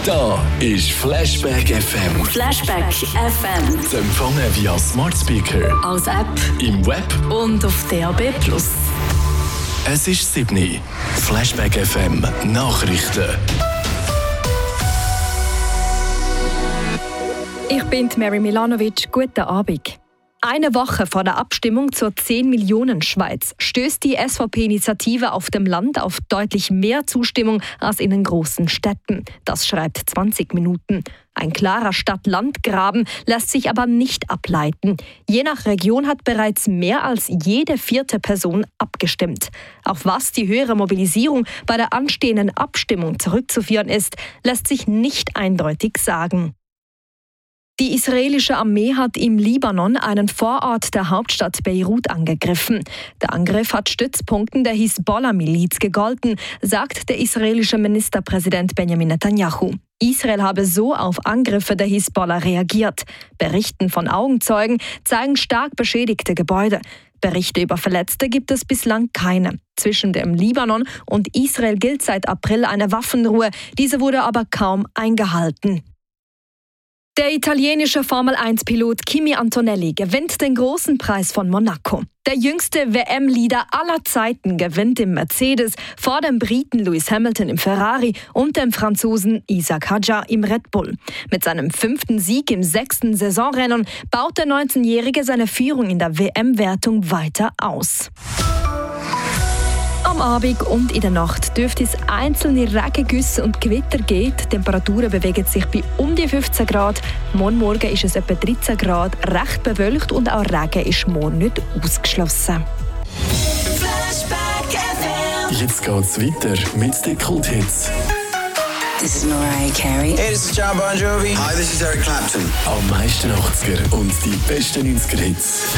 Da ist Flashback FM. Flashback FM. Zu empfangen via Smart Speaker, Als App im Web. und auf DAB+. Es ist 7. Flashback FM Nachrichten. Ich bin Mary Milanovic. Guten Abend. Eine Woche vor der Abstimmung zur 10 Millionen Schweiz stößt die SVP-Initiative auf dem Land auf deutlich mehr Zustimmung als in den großen Städten. Das schreibt 20 Minuten. Ein klarer Stadt-Land-Graben lässt sich aber nicht ableiten. Je nach Region hat bereits mehr als jede 4. Person abgestimmt. Auf was die höhere Mobilisierung bei der anstehenden Abstimmung zurückzuführen ist, lässt sich nicht eindeutig sagen. Die israelische Armee hat im Libanon einen Vorort der Hauptstadt Beirut angegriffen. Der Angriff hat Stützpunkten der Hisbollah-Miliz gegolten, sagt der israelische Ministerpräsident Benjamin Netanyahu. Israel habe so auf Angriffe der Hisbollah reagiert. Berichten von Augenzeugen zeigen stark beschädigte Gebäude. Berichte über Verletzte gibt es bislang keine. Zwischen dem Libanon und Israel gilt seit April eine Waffenruhe. Diese wurde aber kaum eingehalten. Der italienische Formel-1-Pilot Kimi Antonelli gewinnt den großen Preis von Monaco. Der jüngste WM-Leader aller Zeiten gewinnt im Mercedes vor dem Briten Lewis Hamilton im Ferrari und dem Franzosen Isaac Hadjar im Red Bull. Mit seinem 5. Sieg im 6. Saisonrennen baut der 19-Jährige seine Führung in der WM-Wertung weiter aus. Am Abend und in der Nacht dürfte es einzelne Regengüsse und Gewitter geben. Die Temperaturen bewegen sich bei um die 15 Grad. Morgen ist es etwa 13 Grad, recht bewölkt und auch Regen ist morgen nicht ausgeschlossen. Jetzt geht's weiter mit den Kulthits. This is Mariah Carey. Hey, this is John Bon Jovi. Hi, this is Eric Clapton. Am meisten 80er und die besten 90er-Hits.